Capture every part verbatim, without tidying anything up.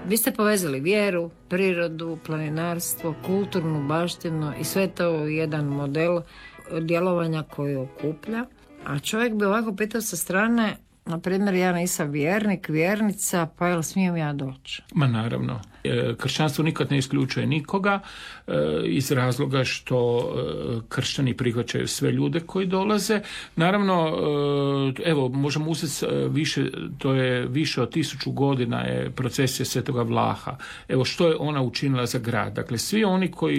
Vi ste povezali vjeru, prirodu, planinarstvo, kulturnu baštinu i sve to u jedan model djelovanja koji okuplja. A čovjek bi ovako pitao sa strane, na primjer, ja nisam vjernik, vjernica, pa jel smijem ja doći? Ma naravno. Kršćanstvo nikad ne isključuje nikoga iz razloga što kršćani prihvaćaju sve ljude koji dolaze. Naravno, evo, možemo uzeti više, to je više od tisuću godina je procesija Svetoga Vlaha. Evo, što je ona učinila za grad? Dakle, svi oni koji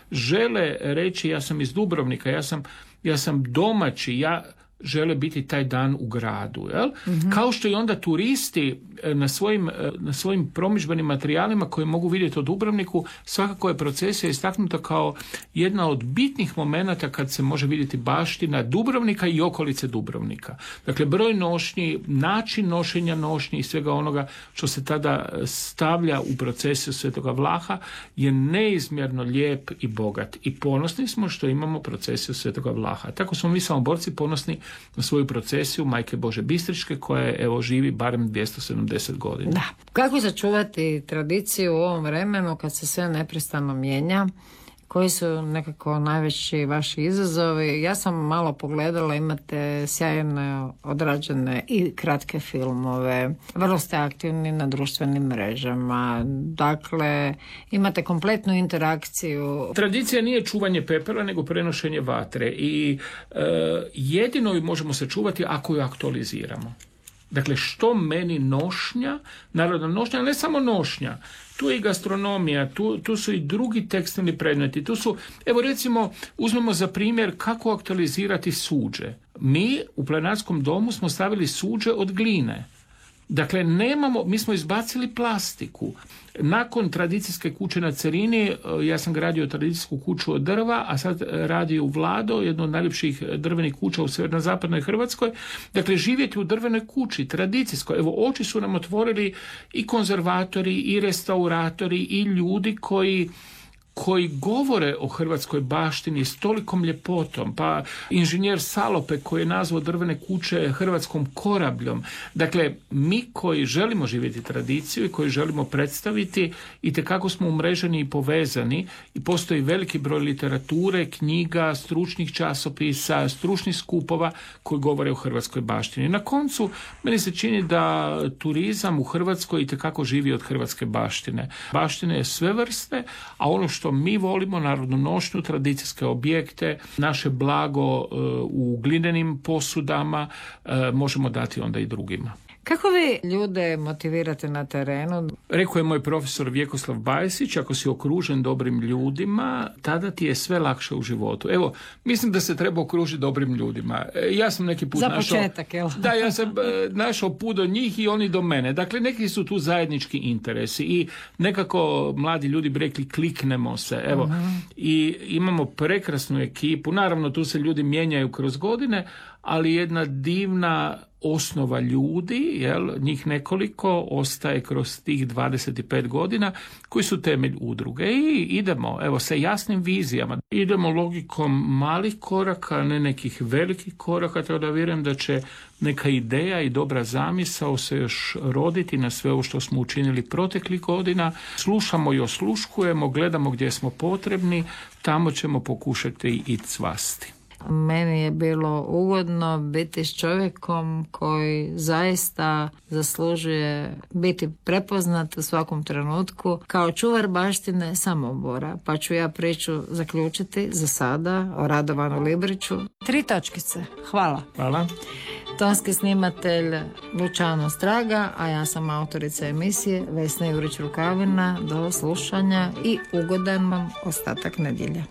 žele reći ja sam iz Dubrovnika, ja sam, ja sam domaći, ja žele biti taj dan u gradu. Jel? Mm-hmm. Kao što i onda turisti na svojim, na svojim promidžbenim materijalima koje mogu vidjeti o Dubrovniku, svakako je procesija istaknuta kao jedna od bitnih momenata kad se može vidjeti baština Dubrovnika i okolice Dubrovnika. Dakle, broj nošnji, način nošenja nošnji i svega onoga što se tada stavlja u procesiju Svetoga Vlaha je neizmjerno lijep i bogat. I ponosni smo što imamo procesiju Svetoga Vlaha. Tako smo mi samoborci ponosni na svoju procesiju Majke Bože Bistričke koja je, evo, živi barem dvjesto sedamdeset godina. Da. Kako sačuvati tradiciju u ovom vremenu kad se sve neprestano mijenja? Koji su nekako najveći vaši izazovi? Ja sam malo pogledala, imate sjajne odrađene i kratke filmove, vrlo ste aktivni na društvenim mrežama, dakle imate kompletnu interakciju. Tradicija nije čuvanje pepela, nego prenošenje vatre i e, jedino ju možemo sačuvati ako ju aktualiziramo. Dakle, što meni nošnja, narodna nošnja, ali ne samo nošnja, tu je i gastronomija, tu, tu su i drugi tekstilni predmeti, tu su, evo recimo, uzmemo za primjer kako aktualizirati suđe. Mi u Planinarskom domu smo stavili suđe od gline. Dakle, nemamo, mi smo izbacili plastiku. Nakon tradicijske kuće na Cerini, ja sam gradio tradicijsku kuću od drva, a sad radi u Vlado, jednu od najljepših drvenih kuća u sjeverno-zapadnoj Hrvatskoj. Dakle, živjeti u drvenoj kući, tradicijskoj. Evo, oči su nam otvorili i konzervatori, i restauratori, i ljudi koji koji govore o hrvatskoj baštini s tolikom ljepotom, pa inženjer Salope koji je nazvao drvene kuće hrvatskom korabljom. Dakle, mi koji želimo živjeti tradiciju i koji želimo predstaviti, itekako smo umreženi i povezani i postoji veliki broj literature, knjiga, stručnih časopisa, stručnih skupova koji govore o hrvatskoj baštini. Na koncu, meni se čini da turizam u Hrvatskoj itekako živi od hrvatske baštine. Baštine je sve vrste, a ono što što mi volimo, narodnu nošnju, tradicijske objekte, naše blago uh, u glinenim posudama uh, možemo dati onda i drugima. Kako vi ljude motivirate na terenu? Rekao je moj profesor Vjekoslav Bajsić, ako si okružen dobrim ljudima, tada ti je sve lakše u životu. Evo, mislim da se treba okružiti dobrim ljudima. Ja sam neki put Za našao... početak, jel? Da, ja sam našao put do njih i oni do mene. Dakle, neki su tu zajednički interesi i nekako mladi ljudi bi rekli kliknemo se. Evo, uh-huh. I imamo prekrasnu ekipu. Naravno, tu se ljudi mijenjaju kroz godine, ali jedna divna osnova ljudi, jel, njih nekoliko ostaje kroz tih dvadeset pet godina koji su temelj udruge i idemo, evo, sa jasnim vizijama. Idemo logikom malih koraka, ne nekih velikih koraka, tako da vjerujem da će neka ideja i dobra zamisao se još roditi na sve ovo što smo učinili proteklih godina. Slušamo i osluškujemo, gledamo gdje smo potrebni, tamo ćemo pokušati i cvasti. Meni je bilo ugodno biti s čovjekom koji zaista zaslužuje biti prepoznat u svakom trenutku kao čuvar baštine Samobora. Pa ću ja priču zaključiti za sada o Radovanu Libriću. Tri točkice. Hvala. Hvala. Tonski snimatelj Lučano Straga, a ja sam autorica emisije Vesna Jurić-Rukavina. Do slušanja i ugodan vam ostatak nedjelje.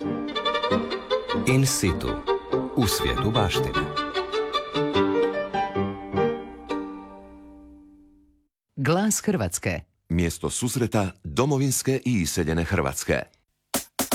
In situ. U svijetu baštine. Glas Hrvatske. Mjesto susreta domovinske i iseljene Hrvatske.